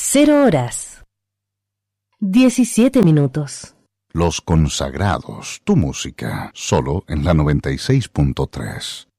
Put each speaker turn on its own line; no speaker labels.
0 horas 17 minutos.
Los Consagrados, tu música, solo en la 96.3.